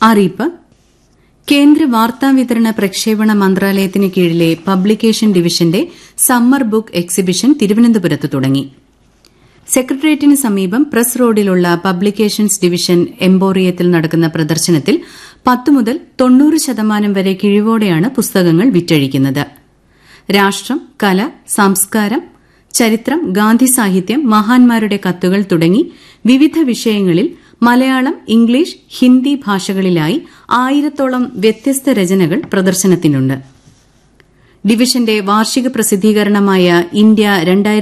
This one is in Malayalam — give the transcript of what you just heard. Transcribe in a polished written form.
അറിയിപ്പ്. കേന്ദ്ര വാർത്താവിതരണ പ്രക്ഷേപണ മന്ത്രാലയത്തിന് കീഴിലെ പബ്ലിക്കേഷൻ ഡിവിഷന്റെ സമ്മർ ബുക്ക് എക്സിബിഷൻ തിരുവനന്തപുരത്ത് തുടങ്ങി. സെക്രട്ടേറിയറ്റിന് സമീപം പ്രസ് റോഡിലുള്ള പബ്ലിക്കേഷൻസ് ഡിവിഷൻ എംപോറിയത്തിൽ നടക്കുന്ന പ്രദർശനത്തിൽ 10 മുതൽ 90% വരെ കിഴിവോടെയാണ് പുസ്തകങ്ങൾ വിറ്റഴിക്കുന്നത്. രാഷ്ട്രം, കല, സംസ്കാരം, ചരിത്രം, ഗാന്ധി സാഹിത്യം, മഹാന്മാരുടെ കത്തുകൾ തുടങ്ങി വിവിധ വിഷയങ്ങളിൽ മലയാളം, ഇംഗ്ലീഷ്, ഹിന്ദി ഭാഷകളിലായി 1000-ഓളം വ്യത്യസ്ത രചനകൾ പ്രദർശനത്തിനുണ്ട്. ഡിവിഷന്റെ വാർഷിക പ്രസിദ്ധീകരണമായ ഇന്ത്യ